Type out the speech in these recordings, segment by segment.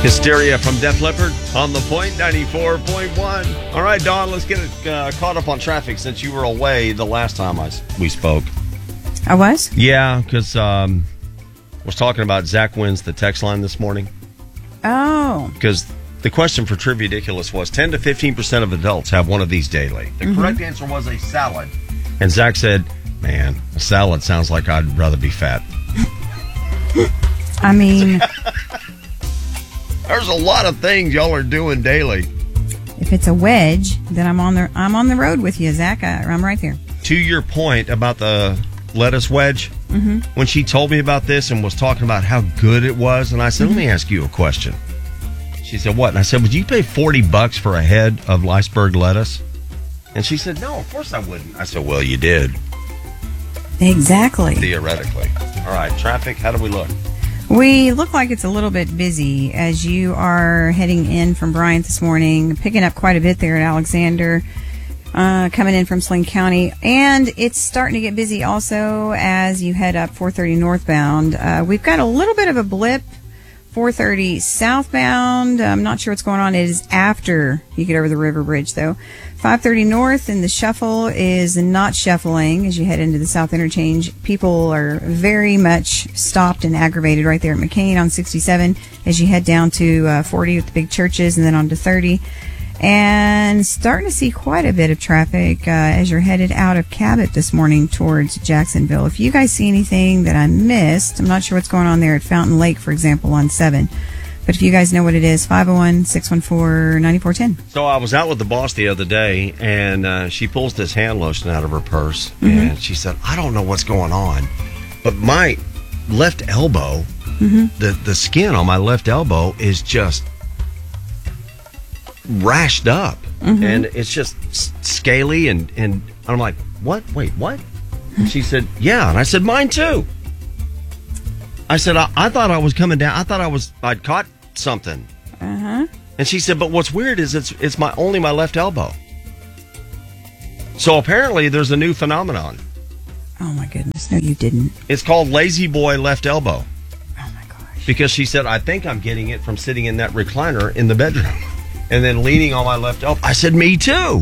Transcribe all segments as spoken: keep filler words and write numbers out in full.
Hysteria from Def Leppard on the Point ninety-four point one. All right, Dawn, let's get it uh, caught up on traffic since you were away the last time I, we spoke. I was? Yeah, because um, I was talking about Zach wins the text line this morning. Oh. Because the question for Trividiculous was ten to fifteen percent of adults have one of these daily. The mm-hmm. correct answer was a salad. And Zach said, man, a salad sounds like I'd rather be fat. I mean... There's a lot of things y'all are doing daily. If it's a wedge, then I'm on the I'm on the road with you, Zach. I, I'm right there. To your point about the lettuce wedge, mm-hmm. when she told me about this and was talking about how good it was, and I said, mm-hmm. let me ask you a question. She said, what? And I said, would you pay forty bucks for a head of iceberg lettuce? And she said, no, of course I wouldn't. I said, well, you did. Exactly. Theoretically. All right, traffic, how do we look? We look like it's a little bit busy as you are heading in from Bryant this morning, picking up quite a bit there at Alexander, uh, coming in from Sling County. And it's starting to get busy also as you head up four thirty northbound. Uh, we've got a little bit of a blip, four thirty southbound. I'm not sure what's going on. It is after you get over the river bridge, though. five thirty north, and the shuffle is not shuffling as you head into the south interchange. People are very much stopped and aggravated right there at McCain on sixty-seven as you head down to uh, forty with the big churches and then on to thirty. And starting to see quite a bit of traffic uh, as you're headed out of Cabot this morning towards Jacksonville. If you guys see anything that I missed, I'm not sure what's going on there at Fountain Lake, for example, on seven. But if you guys know what it is, five oh one, six one four, nine four one oh. So I was out with the boss the other day, and uh, she pulls this hand lotion out of her purse, mm-hmm. and she said, I don't know what's going on, but my left elbow, mm-hmm. the, the skin on my left elbow is just rashed up, mm-hmm. and it's just scaly, and, and I'm like, what? Wait, what? And she said, yeah, and I said, mine too. I said, I, I thought I was coming down. I thought I was, I'd caught something. Uh-huh. And she said, but what's weird is it's it's my only my left elbow. So apparently there's a new phenomenon. Oh my goodness. No, you didn't. It's called lazy boy left elbow. Oh my gosh. Because she said, I think I'm getting it from sitting in that recliner in the bedroom and then leaning on my left elbow. I said, me too.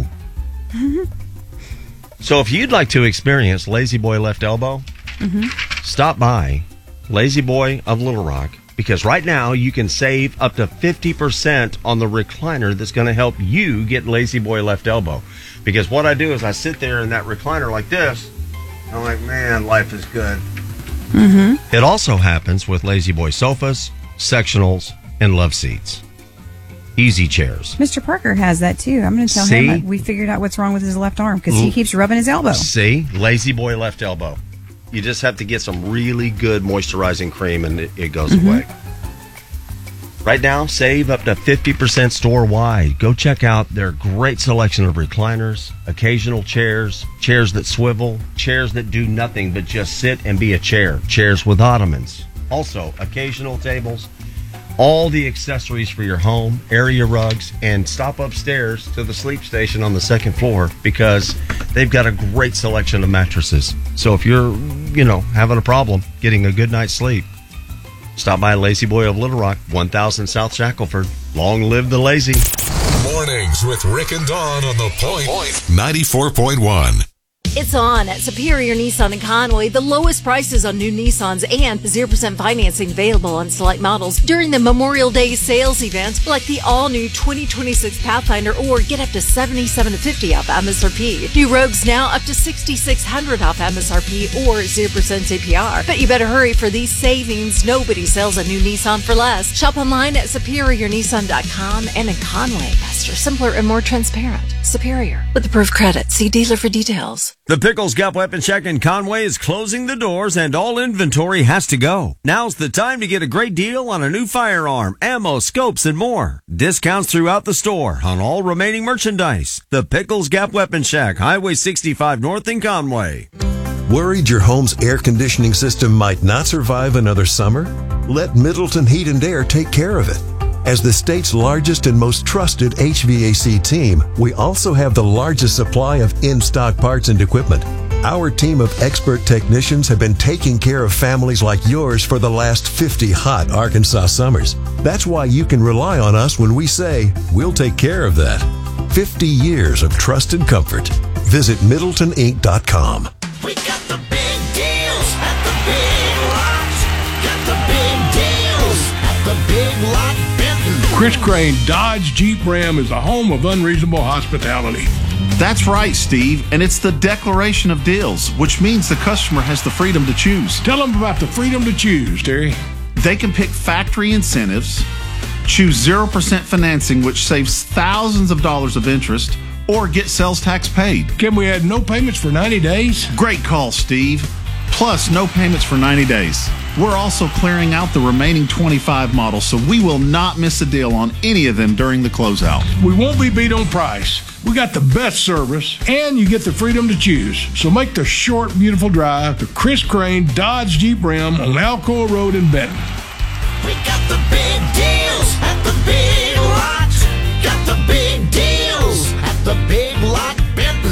So if you'd like to experience lazy boy left elbow, mm-hmm. stop by Lazy Boy of Little Rock, because right now you can save up to fifty percent on the recliner that's going to help you get Lazy Boy left elbow. Because what I do is I sit there in that recliner like this, and I'm like, man, life is good. Mm-hmm. It also happens with Lazy Boy sofas, sectionals, and love seats. Easy chairs. Mister Parker has that too. I'm going to tell See? him that we figured out what's wrong with his left arm because he keeps rubbing his elbow. See? Lazy Boy left elbow. You just have to get some really good moisturizing cream and it, it goes mm-hmm. away. Right now, save up to fifty percent store-wide. Go check out their great selection of recliners, occasional chairs, chairs that swivel, chairs that do nothing but just sit and be a chair, chairs with ottomans. Also, occasional tables, all the accessories for your home, area rugs, and stop upstairs to the sleep station on the second floor because they've got a great selection of mattresses. So if you're, you know, having a problem getting a good night's sleep, stop by Lazy Boy of Little Rock, one thousand South Shackelford. Long live the lazy. Mornings with Rick and Dawn on the Point ninety-four point one. It's on at Superior Nissan in Conway. The lowest prices on new Nissans and zero percent financing available on select models during the Memorial Day sales event, like the all-new twenty twenty-six Pathfinder, or get up to seventy-seven to fifty off M S R P. New Rogues now up to sixty-six hundred off M S R P or zero percent A P R. But you better hurry for these savings. Nobody sells a new Nissan for less. Shop online at superior nissan dot com and in Conway. Faster, simpler, and more transparent. Superior. With approved credit. See dealer for details. The Pickles Gap Weapon Shack in Conway is closing the doors and all inventory has to go. Now's the time to get a great deal on a new firearm, ammo, scopes, and more. Discounts throughout the store on all remaining merchandise. The Pickles Gap Weapon Shack, Highway sixty-five North in Conway. Worried your home's air conditioning system might not survive another summer? Let Middleton Heat and Air take care of it. As the state's largest and most trusted H V A C team, we also have the largest supply of in-stock parts and equipment. Our team of expert technicians have been taking care of families like yours for the last fifty hot Arkansas summers. That's why you can rely on us when we say, we'll take care of that. fifty years of trust and comfort. Visit Middleton Inc dot com. We got the big deals at the Big Lots. Got the big deals at the Big Lot Benton. Chris Crane Dodge Jeep Ram is a home of unreasonable hospitality. That's right, Steve, and it's the declaration of deals, which means the customer has the freedom to choose. Tell them about the freedom to choose, Terry. They can pick factory incentives, choose zero percent financing, which saves thousands of dollars of interest, or get sales tax paid. Can we add no payments for ninety days? Great call, Steve. Plus, no payments for ninety days. We're also clearing out the remaining twenty-five models, so we will not miss a deal on any of them during the closeout. We won't be beat on price. We got the best service, and you get the freedom to choose. So make the short, beautiful drive to Chris Crane Dodge Jeep Ram on Alcoa Road in Benton. We got the big deals at the Big Lots. Got the big deals at the Big Lot Benton.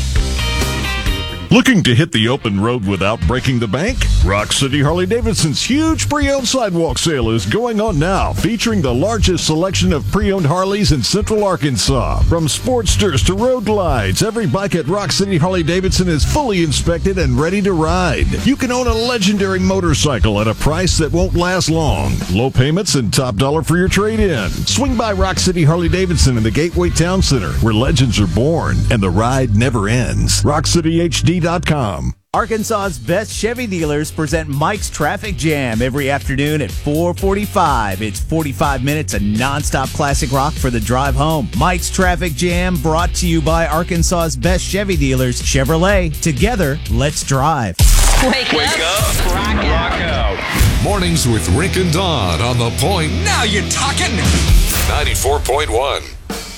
Looking to hit the open road without breaking the bank? Rock City Harley-Davidson's huge pre-owned sidewalk sale is going on now, featuring the largest selection of pre-owned Harleys in Central Arkansas. From Sportsters to Road Glides, every bike at Rock City Harley-Davidson is fully inspected and ready to ride. You can own a legendary motorcycle at a price that won't last long. Low payments and top dollar for your trade-in. Swing by Rock City Harley-Davidson in the Gateway Town Center, where legends are born and the ride never ends. rock city h d dot com. Arkansas's best Chevy dealers present Mike's Traffic Jam every afternoon at four forty-five. It's forty-five minutes of nonstop classic rock for the drive home. Mike's Traffic Jam brought to you by Arkansas's best Chevy dealers, Chevrolet. Together, let's drive. Wake, Wake up. up. Rock, Rock out. out. Mornings with Rick and Dawn on The Point. Now you're talking. ninety-four point one.